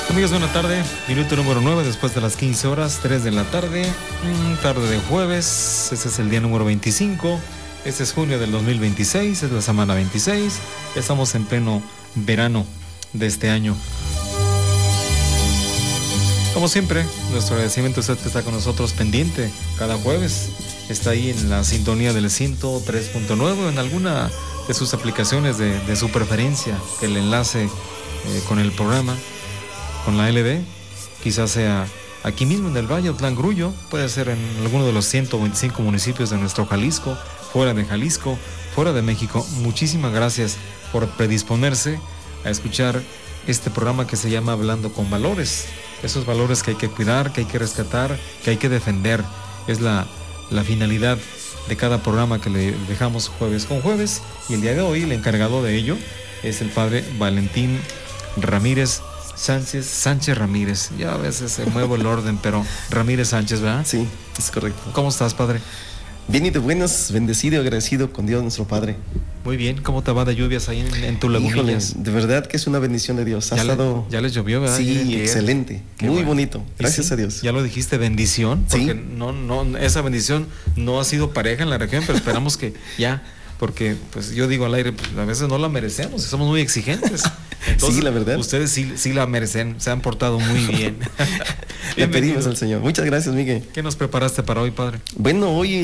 Amigos, buena tarde, minuto número 9 después de las 15 horas, 3 de la tarde, tarde de jueves, este es el día número 25, este es junio del 2026, es la semana 26, estamos en pleno verano de este año. Como siempre, nuestro agradecimiento a usted que está con nosotros pendiente cada jueves, está ahí en la sintonía del 103.9 en alguna de sus aplicaciones de su preferencia, que el enlace con el programa, con la LB, quizás sea aquí mismo en el Valle, Otlán Grullo, puede ser en alguno de los 125 municipios de nuestro Jalisco, fuera de Jalisco, fuera de México. Muchísimas gracias por predisponerse a escuchar este programa que se llama Hablando con Valores. Esos valores que hay que cuidar, que hay que rescatar, que hay que defender. Es la finalidad de cada programa que le dejamos jueves con jueves. Y el día de hoy el encargado de ello es el padre Valentín Ramírez Sánchez Ramírez. Ya a veces se mueve el orden, pero Ramírez Sánchez, ¿verdad? Sí, es correcto. ¿Cómo estás, padre? Bien y de buenas, bendecido y agradecido con Dios nuestro Padre. Muy bien, ¿cómo te va de lluvias ahí en tu lagunillas? Híjole, de verdad que es una bendición de Dios. Ya les llovió, ¿verdad? Sí, excelente, muy bueno. Bonito, gracias sí, a Dios. Ya lo dijiste, bendición, porque sí. no, esa bendición no ha sido pareja en la región, pero esperamos que ya, porque pues yo digo al aire, pues, a veces no la merecemos, somos muy exigentes. Entonces, sí, la verdad. Ustedes sí la merecen, se han portado muy bien. Le pedimos al Señor. Muchas gracias, Miguel. ¿Qué nos preparaste para hoy, padre? Bueno, hoy